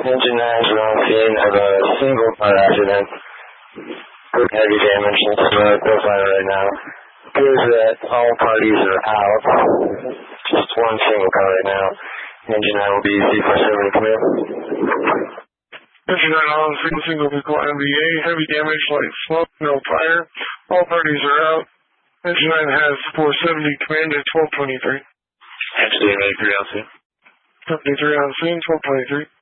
Engine 9 is on scene of a single car accident. Heavy damage and smoke fire right now. Appears that all parties are out. Just one single car right now. Engine 9 will be Z47 to come in. Engine 9 on single vehicle MVA. Heavy damage, light smoke, no fire. All parties are out. Engine 9 has 470 command at 1223. Engine 83 on scene. 73 on scene, 1223.